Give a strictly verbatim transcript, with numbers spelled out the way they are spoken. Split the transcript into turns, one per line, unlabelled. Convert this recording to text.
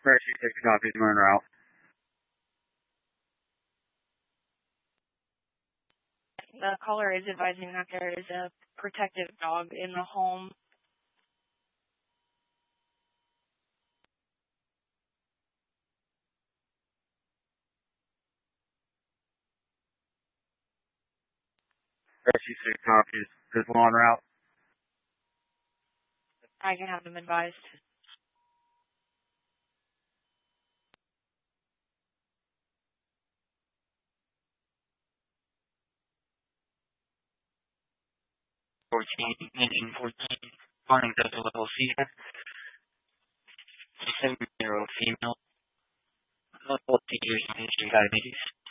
Rescue six copies, we're en route.
The caller is advising that there is a protective dog in the home.
Rescue six copies, visual en route.
I can have them advised.
fourteen, engine fourteen, calling Delta Level Cedar, seven-year-old female, multiple seizures and history diabetes.